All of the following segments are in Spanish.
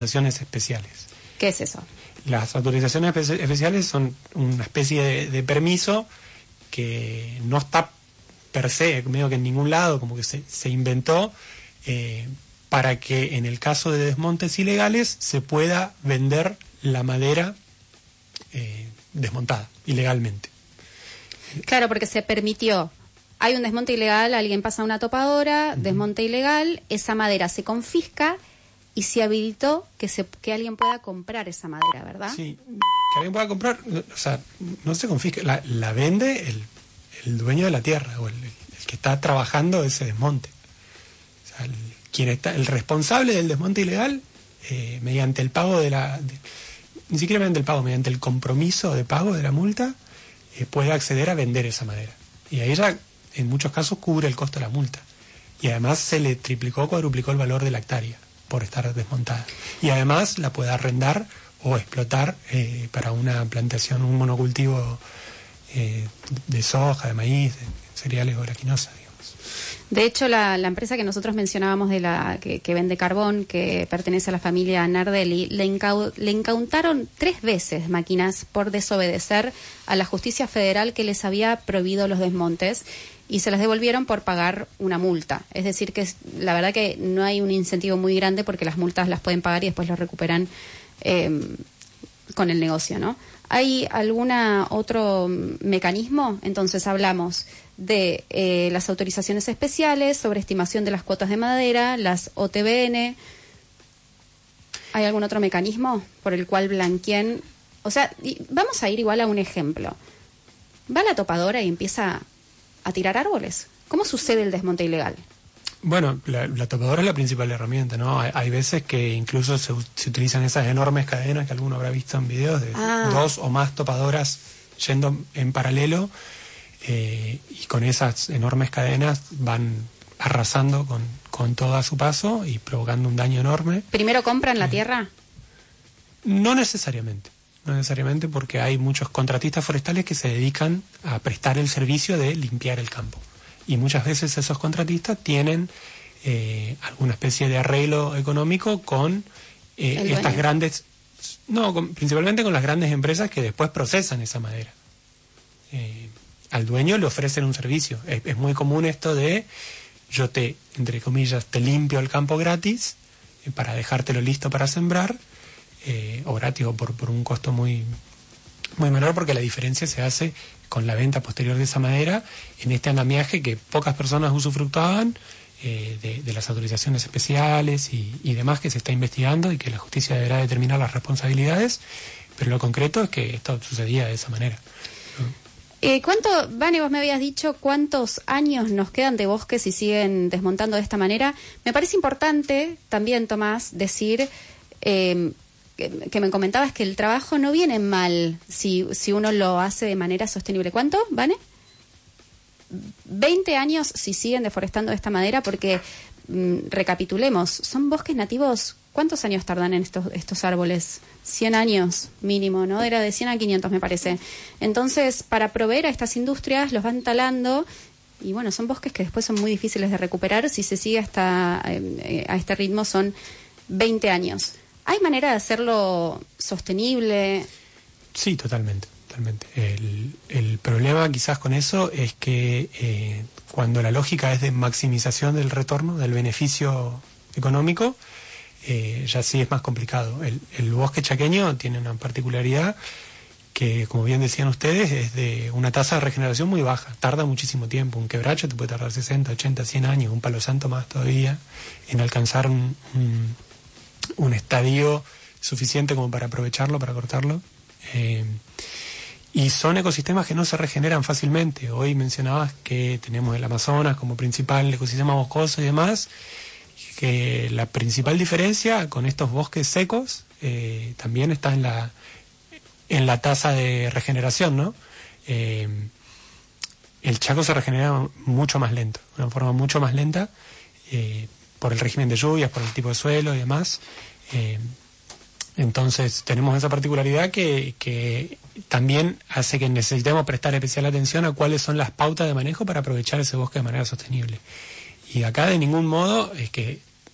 autorizaciones especiales. ¿Qué es eso? Las autorizaciones especiales son una especie de permiso que no está per se, medio que en ningún lado, como que se inventó para que en el caso de desmontes ilegales se pueda vender la madera desmontada ilegalmente. Claro, porque se permitió. Hay un desmonte ilegal, alguien pasa una topadora, desmonte ilegal, esa madera se confisca y se habilitó que alguien pueda comprar esa madera, ¿verdad? Sí, que alguien pueda comprar, o sea, no se confisca, la vende el dueño de la tierra o el que está trabajando ese desmonte. O sea, el responsable del desmonte ilegal, mediante el pago ni siquiera mediante el pago, mediante el compromiso de pago de la multa, puede acceder a vender esa madera. Y ahí ya, en muchos casos, cubre el costo de la multa. Y además se le triplicó, cuadruplicó el valor de la hectárea por estar desmontada. Y además la puede arrendar o explotar para una plantación, un monocultivo de soja, de maíz, de cereales oleaginosas, digamos. De hecho, la empresa que nosotros mencionábamos que vende carbón, que pertenece a la familia Nardelli, le incautaron 3 veces máquinas por desobedecer a la justicia federal que les había prohibido los desmontes y se las devolvieron por pagar una multa. Es decir, que la verdad que no hay un incentivo muy grande porque las multas las pueden pagar y después lo recuperan con el negocio, ¿no? ¿Hay algún otro mecanismo? Entonces hablamos de las autorizaciones especiales, sobreestimación de las cuotas de madera, las OTBN. ¿Hay algún otro mecanismo por el cual blanqueen? O sea, vamos a ir igual a un ejemplo. Va la topadora y empieza a tirar árboles. ¿Cómo sucede el desmonte ilegal? Bueno, la topadora es la principal herramienta, ¿no? Hay veces que incluso se utilizan esas enormes cadenas que alguno habrá visto en videos de 2 o más topadoras yendo en paralelo y con esas enormes cadenas van arrasando con todo a su paso y provocando un daño enorme. ¿Primero compran la tierra? No necesariamente porque hay muchos contratistas forestales que se dedican a prestar el servicio de limpiar el campo. Y muchas veces esos contratistas tienen alguna especie de arreglo económico con estas grandes, principalmente con las grandes empresas que después procesan esa madera. Al dueño le ofrecen un servicio. Es muy común esto de yo entre comillas, te limpio el campo gratis para dejártelo listo para sembrar, o gratis o por un costo muy menor, porque la diferencia se hace con la venta posterior de esa madera en este andamiaje que pocas personas usufructuaban de las autorizaciones especiales y demás que se está investigando y que la justicia deberá determinar las responsabilidades, pero lo concreto es que esto sucedía de esa manera, ¿no? Vane, vos me habías dicho cuántos años nos quedan de bosques si siguen desmontando de esta manera. Me parece importante también, Tomás, decir que me comentabas que el trabajo no viene mal si uno lo hace de manera sostenible. ¿Cuánto, Vane? 20 años si siguen deforestando esta madera, porque recapitulemos, son bosques nativos. ¿Cuántos años tardan en estos árboles? 100 años mínimo, ¿no? Era de 100 a 500, me parece. Entonces, para proveer a estas industrias, los van talando y bueno, son bosques que después son muy difíciles de recuperar. Si se sigue a este ritmo, son 20 años. ¿Hay manera de hacerlo sostenible? Sí, totalmente. El problema quizás con eso es que cuando la lógica es de maximización del retorno, del beneficio económico, ya sí es más complicado. El bosque chaqueño tiene una particularidad que, como bien decían ustedes, es de una tasa de regeneración muy baja, tarda muchísimo tiempo. Un quebracho te puede tardar 60, 80, 100 años, un palo santo más todavía, en alcanzar un estadio suficiente como para aprovecharlo, para cortarlo. Y son ecosistemas que no se regeneran fácilmente. Hoy mencionabas que tenemos el Amazonas como principal ecosistema boscoso y demás, que la principal diferencia con estos bosques secos también está en la tasa de regeneración, ¿no? El Chaco se regenera mucho más lento, de una forma mucho más lenta, por el régimen de lluvias, por el tipo de suelo y demás. Entonces tenemos esa particularidad que también hace que necesitemos prestar especial atención a cuáles son las pautas de manejo para aprovechar ese bosque de manera sostenible. Y acá de ningún modo es que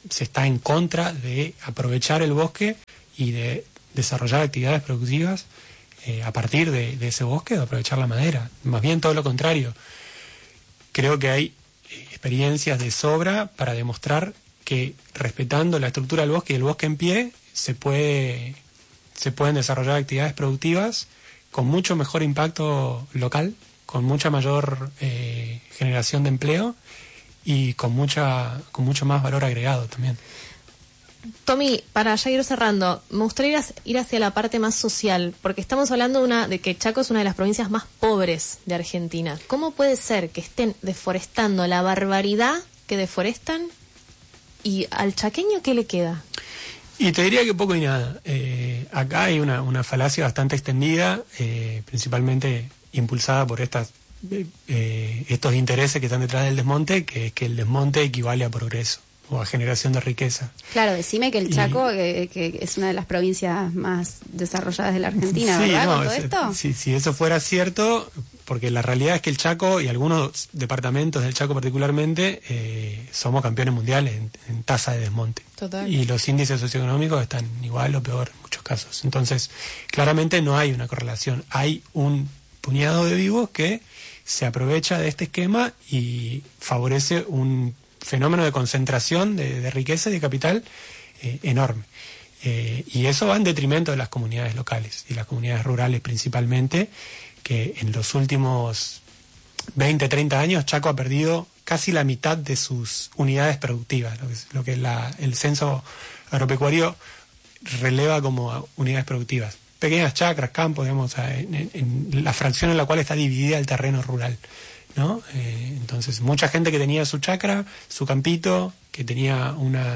se está en contra de aprovechar el bosque y de desarrollar actividades productivas a partir de ese bosque, de aprovechar la madera. Más bien todo lo contrario. Creo que hay experiencias de sobra para demostrar que respetando la estructura del bosque y el bosque en pie se pueden desarrollar actividades productivas con mucho mejor impacto local, con mucha mayor generación de empleo y con mucho más valor agregado también. Tommy, para ya ir cerrando, me gustaría ir hacia la parte más social, porque estamos hablando de que Chaco es una de las provincias más pobres de Argentina. ¿Cómo puede ser que estén deforestando la barbaridad que deforestan y al chaqueño qué le queda? Y te diría que poco y nada. Acá hay una falacia bastante extendida, principalmente impulsada por estos intereses que están detrás del desmonte, que es que el desmonte equivale a progreso o a generación de riqueza. Claro, decime que el Chaco, que es una de las provincias más desarrolladas de la Argentina, sí, ¿verdad? No, ¿con todo esto? Si eso fuera cierto, porque la realidad es que el Chaco y algunos departamentos del Chaco particularmente somos campeones mundiales en tasa de desmonte. Total. Y los índices socioeconómicos están igual o peor en muchos casos. Entonces, claramente no hay una correlación. Hay un puñado de vivos que se aprovecha de este esquema y favorece un fenómeno de concentración de riqueza y de capital enorme. Y eso va en detrimento de las comunidades locales y las comunidades rurales principalmente, que en los últimos 20, 30 años Chaco ha perdido casi la mitad de sus unidades productivas, lo que el censo agropecuario releva como unidades productivas. Pequeñas chacras, campos, digamos, en la fracción en la cual está dividida el terreno rural, ¿no? Entonces, mucha gente que tenía su chacra, su campito, que tenía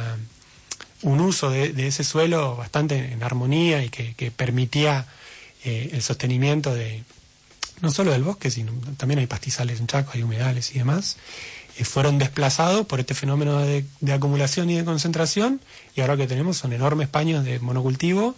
un uso de ese suelo bastante en armonía y que permitía el sostenimiento no solo del bosque, sino también hay pastizales en Chaco, hay humedales y demás, fueron desplazados por este fenómeno de acumulación y de concentración, y ahora lo que tenemos son enormes paños de monocultivo,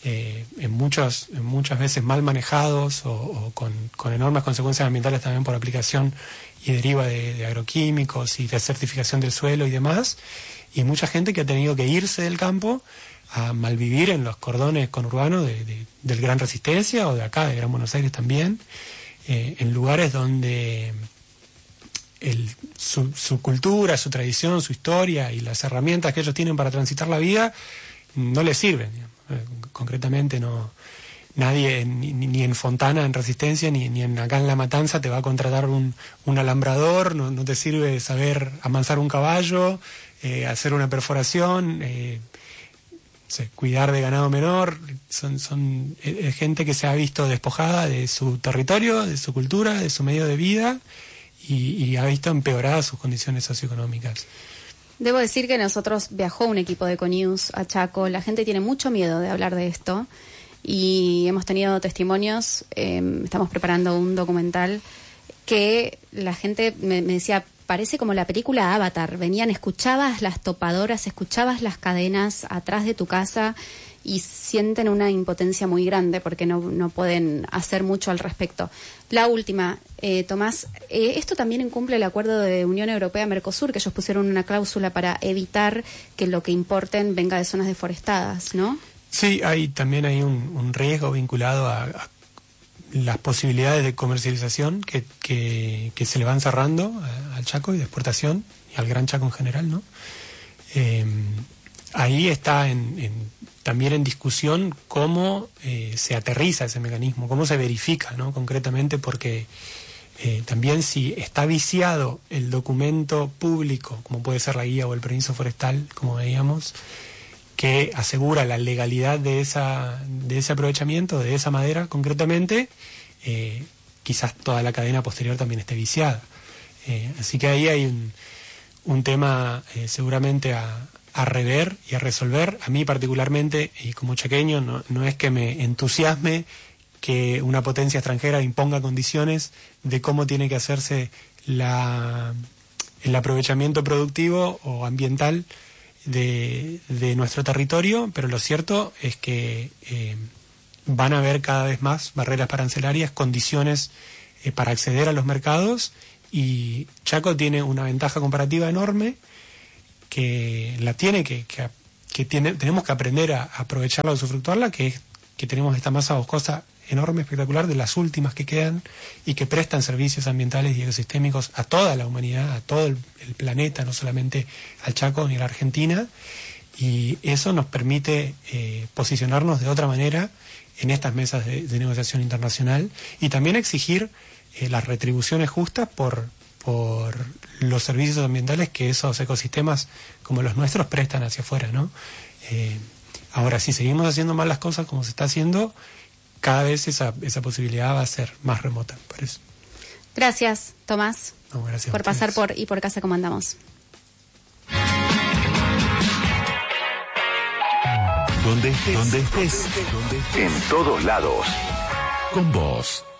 muchas veces mal manejados o con enormes consecuencias ambientales también por aplicación y deriva de agroquímicos y de certificación del suelo y demás, y mucha gente que ha tenido que irse del campo a malvivir en los cordones conurbanos del Gran Resistencia o de acá, de Gran Buenos Aires también, en lugares donde su cultura, su tradición, su historia y las herramientas que ellos tienen para transitar la vida no les sirven, digamos. Concretamente nadie ni en Fontana en Resistencia ni acá en La Matanza te va a contratar un alambrador, no te sirve saber amansar un caballo, hacer una perforación, cuidar de ganado menor. Son gente que se ha visto despojada de su territorio, de su cultura, de su medio de vida y ha visto empeoradas sus condiciones socioeconómicas. Debo decir que nosotros viajó un equipo de Econews a Chaco. La gente tiene mucho miedo de hablar de esto y hemos tenido testimonios. Estamos preparando un documental que la gente me decía, parece como la película Avatar. Venían, escuchabas las topadoras, escuchabas las cadenas atrás de tu casa y sienten una impotencia muy grande porque no pueden hacer mucho al respecto. La última, Tomás, esto también incumple el acuerdo de Unión Europea-Mercosur, que ellos pusieron una cláusula para evitar que lo que importen venga de zonas deforestadas, ¿no? Sí, también hay un riesgo vinculado a las posibilidades de comercialización que se le van cerrando al Chaco y de exportación, y al Gran Chaco en general, ¿no? Ahí está también en discusión cómo se aterriza ese mecanismo, cómo se verifica, ¿no? Concretamente, porque también si está viciado el documento público, como puede ser la guía o el permiso forestal, como veíamos, que asegura la legalidad de ese aprovechamiento, de esa madera concretamente, quizás toda la cadena posterior también esté viciada. Así que ahí hay un tema seguramente a rever y a resolver. A mí particularmente, y como chaqueño, no es que me entusiasme que una potencia extranjera imponga condiciones de cómo tiene que hacerse el aprovechamiento productivo o ambiental de nuestro territorio, pero lo cierto es que van a haber cada vez más barreras arancelarias, condiciones para acceder a los mercados, y Chaco tiene una ventaja comparativa enorme la tiene tenemos que aprender a aprovecharla, a usufructuarla, que es que tenemos esta masa boscosa enorme, espectacular, de las últimas que quedan y que prestan servicios ambientales y ecosistémicos a toda la humanidad, a todo el planeta, no solamente al Chaco ni a la Argentina, y eso nos permite posicionarnos de otra manera en estas mesas de negociación internacional y también exigir las retribuciones justas por los servicios ambientales que esos ecosistemas como los nuestros prestan hacia afuera, ¿no? Ahora, si seguimos haciendo mal las cosas como se está haciendo, cada vez esa posibilidad va a ser más remota, parece. Gracias, Tomás, gracias por pasar por Casa Como Andamos. Donde estés, en todos lados. Con vos.